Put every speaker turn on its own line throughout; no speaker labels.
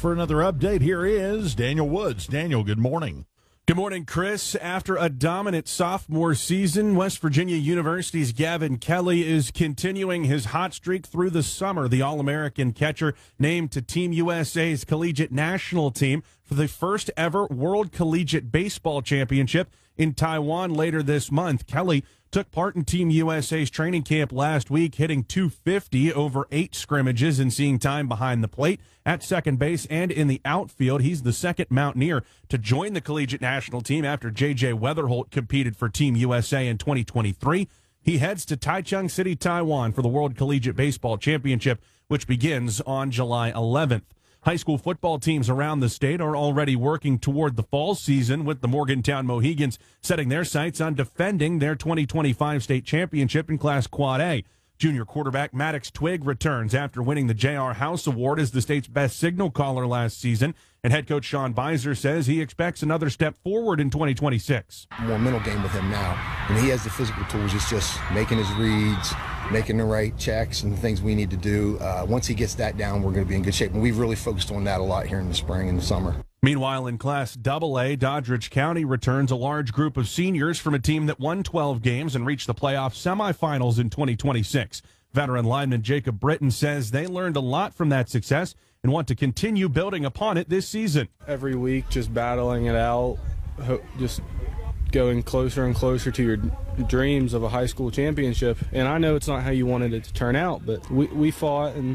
for another update. Here is Daniel Woods. Daniel, good morning.
Good morning, Chris. After a dominant sophomore season, West Virginia University's Gavin Kelly is continuing his hot streak through the summer. The All-American catcher named to Team USA's collegiate national team for the first ever World Collegiate Baseball Championship in Taiwan later this month. Kelly took part in Team USA's training camp last week, hitting .250 over 8 scrimmages and seeing time behind the plate at second base and in the outfield. He's the second Mountaineer to join the collegiate national team after J.J. Weatherholt competed for Team USA in 2023. He heads to Taichung City, Taiwan for the World Collegiate Baseball Championship, which begins on July 11th. High school football teams around the state are already working toward the fall season, with the Morgantown Mohegans setting their sights on defending their 2025 state championship in Class Quad A. Junior quarterback Maddox Twigg returns after winning the J.R. House Award as the state's best signal caller last season, and head coach Sean Beiser says he expects another step forward in 2026.
More mental game with him now. And he has the physical tools. It's just making his reads, making the right checks and the things we need to do. Once he gets that down, we're going to be in good shape. And we've really focused on that a lot here in the spring and the summer.
Meanwhile, in Class AA, Doddridge County returns a large group of seniors from a team that won 12 games and reached the playoff semifinals in 2026. Veteran lineman Jacob Britton says they learned a lot from that success and want to continue building upon it this season.
Every week, just battling it out, just going closer and closer to your dreams of a high school championship. And I know it's not how you wanted it to turn out, but we fought, and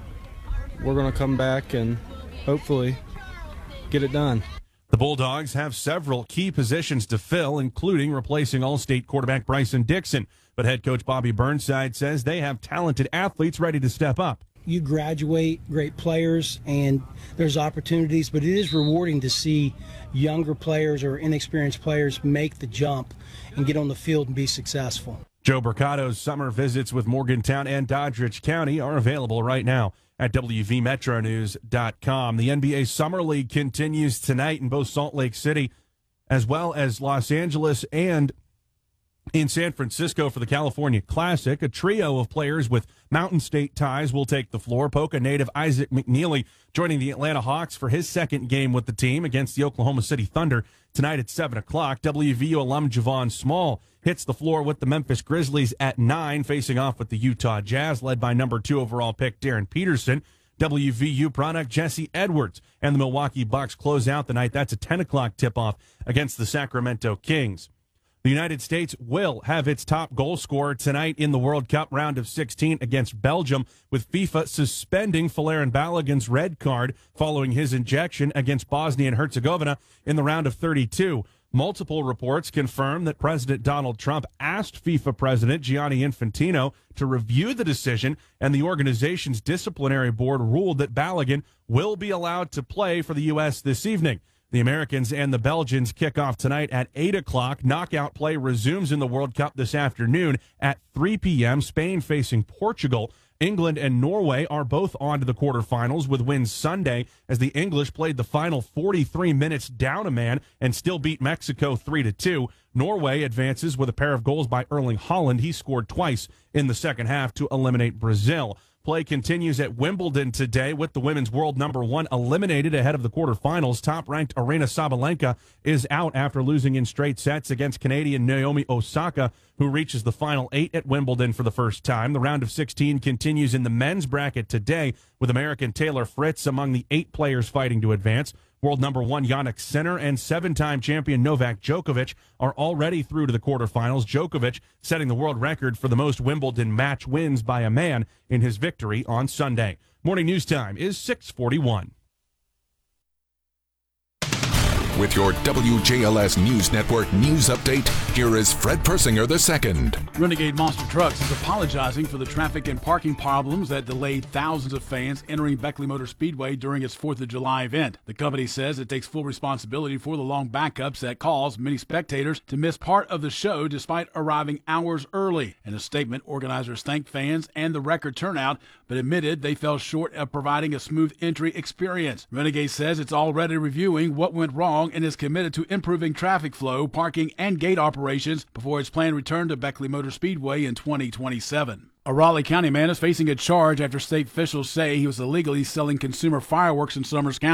we're going to come back and hopefully get it done.
The Bulldogs have several key positions to fill, including replacing All-State quarterback Bryson Dixon. But head coach Bobby Burnside says they have talented athletes ready to step up.
You graduate great players, and there's opportunities, but it is rewarding to see younger players or inexperienced players make the jump and get on the field and be successful.
Joe Mercado's summer visits with Morgantown and Doddridge County are available right now at WVMetroNews.com. The NBA Summer League continues tonight in both Salt Lake City as well as Los Angeles and in San Francisco for the California Classic. A trio of players with Mountain State ties will take the floor. Polka native Isaac McNeely joining the Atlanta Hawks for his second game with the team against the Oklahoma City Thunder tonight at 7 o'clock. WVU alum Javon Small hits the floor with the Memphis Grizzlies at 9, facing off with the Utah Jazz, led by number 2 overall pick Darren Peterson. WVU product Jesse Edwards and the Milwaukee Bucks close out the night. That's a 10 o'clock tip-off against the Sacramento Kings. The United States will have its top goal scorer tonight in the World Cup round of 16 against Belgium, with FIFA suspending Folarin Balogun's red card following his injection against Bosnia and Herzegovina in the round of 32. Multiple reports confirm that President Donald Trump asked FIFA President Gianni Infantino to review the decision, and the organization's disciplinary board ruled that Balogun will be allowed to play for the U.S. this evening. The Americans and the Belgians kick off tonight at 8 o'clock. Knockout play resumes in the World Cup this afternoon at 3 p.m. Spain facing Portugal. England and Norway are both on to the quarterfinals with wins Sunday as the English played the final 43 minutes down a man and still beat Mexico 3-2. Norway advances with a pair of goals by Erling Haaland. He scored twice in the second half to eliminate Brazil. Play continues at Wimbledon today with the women's world number 1 eliminated ahead of the quarterfinals. Top-ranked Aryna Sabalenka is out after losing in straight sets against Canadian Naomi Osaka, who reaches the final 8 at Wimbledon for the first time. The round of 16 continues in the men's bracket today with American Taylor Fritz among the 8 players fighting to advance. World number 1 Jannik Sinner and 7-time champion Novak Djokovic are already through to the quarterfinals. Djokovic setting the world record for the most Wimbledon match wins by a man in his victory on Sunday. Morning news time is 6:41.
With your WJLS News Network news update, here is Fred Persinger II.
Renegade Monster Trucks is apologizing for the traffic and parking problems that delayed thousands of fans entering Beckley Motor Speedway during its 4th of July event. The company says it takes full responsibility for the long backups that caused many spectators to miss part of the show despite arriving hours early. In a statement, organizers thanked fans and the record turnout, but admitted they fell short of providing a smooth entry experience. Renegade says it's already reviewing what went wrong and is committed to improving traffic flow, parking, and gate operations before its planned return to Beckley Motor Speedway in 2027. A Raleigh County man is facing a charge after state officials say he was illegally selling consumer fireworks in Summers County.